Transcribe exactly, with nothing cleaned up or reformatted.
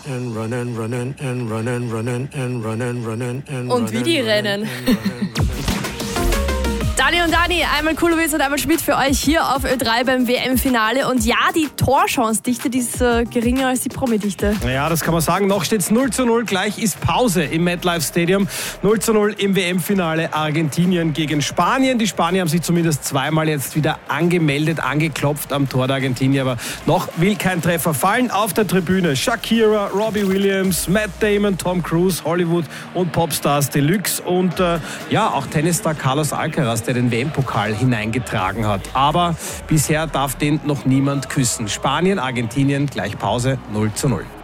Und wie die rennen. Dani und Dani, einmal Kulowitz und einmal Schmidt für euch hier auf Ö drei beim W M-Finale. Und ja, die Torchancedichte, die ist äh, geringer als die Promi-Dichte. Ja, das kann man sagen. Noch steht es null zu null. Gleich ist Pause im MetLife Stadium. null zu null im W M-Finale Argentinien gegen Spanien. Die Spanier haben sich zumindest zweimal jetzt wieder angemeldet, angeklopft am Tor der Argentinier. Aber noch will kein Treffer fallen. Auf der Tribüne Shakira, Robbie Williams, Matt Damon, Tom Cruise, Hollywood und Popstars Deluxe. Und äh, ja, auch Tennisstar Carlos Alcaraz, der den W M-Pokal hineingetragen hat. Aber bisher darf den noch niemand küssen. Spanien, Argentinien, gleich Pause null zu null.